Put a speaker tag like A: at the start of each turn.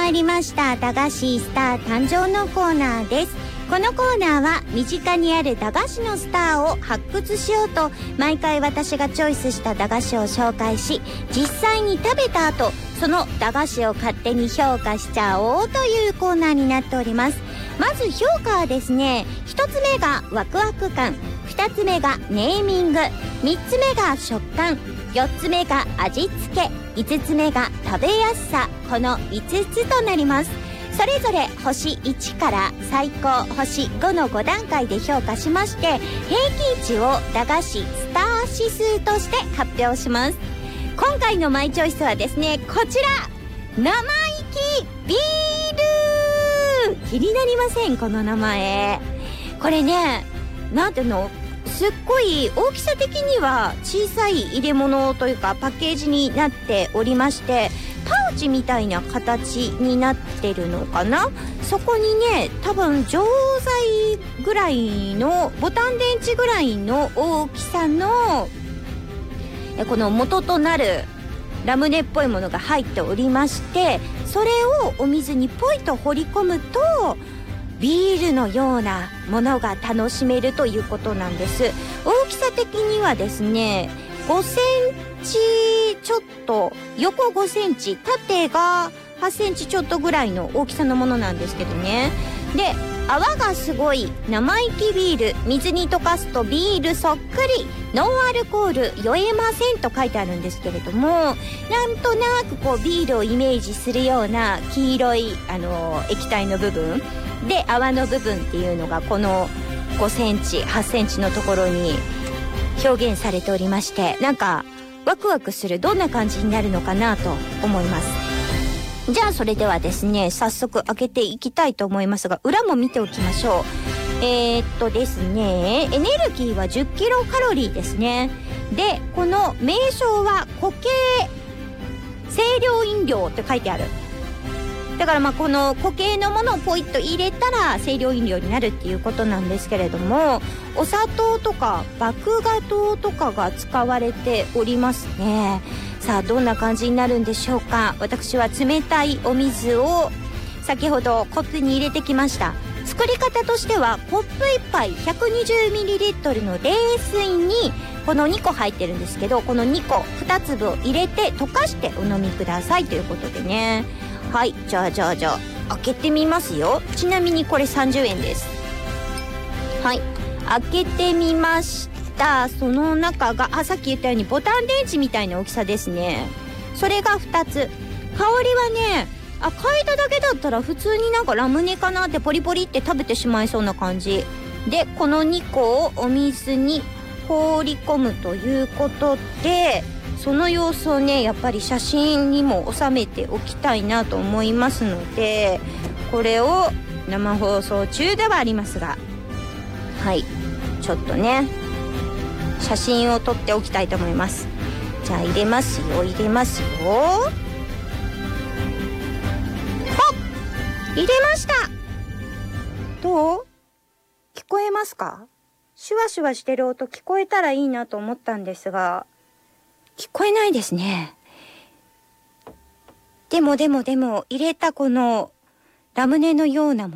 A: まいりました。駄菓子スター誕生のコーナーです。このコーナーは身近にある駄菓子のスターを発掘しようと、毎回私がチョイスした駄菓子を紹介し、実際に食べた後その駄菓子を勝手に評価しちゃおうというコーナーになっております。まず評価はですね、1つ目がワクワク感、2つ目がネーミング、3つ目が食感、4つ目が味付け、5つ目が食べやすさ、この5つとなります。それぞれ星1から最高星5の5段階で評価しまして、平均値を駄菓子スター指数として発表します。今回のマイチョイスはですね、こちら、生意気ビール。気になりません？この名前。これね、なんていうの、すっごい大きさ的には小さい入れ物というかパッケージになっておりまして、パウチみたいな形になってるのかな。そこにね、多分錠剤ぐらいの、ボタン電池ぐらいの大きさのこの元となるラムネっぽいものが入っておりまして、それをお水にポイと放り込むとビールのようなものが楽しめるということなんです。大きさ的にはですね、5センチちょっと、横5センチ、縦が8センチちょっとぐらいの大きさのものなんですけどね。で、泡がすごい生意気ビール、水に溶かすとビールそっくり、ノンアルコール酔えませんと書いてあるんですけれども、なんとなくこうビールをイメージするような黄色い液体の部分で、泡の部分っていうのがこの5センチ8センチのところに表現されておりまして、なんかワクワクする、どんな感じになるのかなと思います。じゃあそれではですね、早速開けていきたいと思いますが、裏も見ておきましょう。ですね、エネルギーは10キロカロリーですね。で、この名称は固形清涼飲料って書いてある。だからまあこの固形のものをポイッと入れたら清涼飲料になるっていうことなんですけれども、お砂糖とか麦芽糖とかが使われておりますね。さあどんな感じになるんでしょうか。私は冷たいお水を先ほどコップに入れてきました。作り方としては、コップ1杯 120ml の冷水にこの2個入ってるんですけど、この2個2粒を入れて溶かしてお飲みくださいということでね。はい、じゃあ開けてみますよ。ちなみにこれ30円です。はい、開けてみました。その中がさっき言ったようにボタン電池みたいな大きさですね。それが2つ。香りはね、嗅いだだけだったら普通になんかラムネかなってポリポリって食べてしまいそうな感じで、この2個をお水に放り込むということで、その様子をね、やっぱり写真にも収めておきたいなと思いますので、これを生放送中ではありますが、はい、ちょっとね写真を撮っておきたいと思います。じゃあ入れますよ。入れました。どう？聞こえますか？シュワシュワしてる音聞こえたらいいなと思ったんですが、聞こえないですね。でも入れたこのラムネのようなもの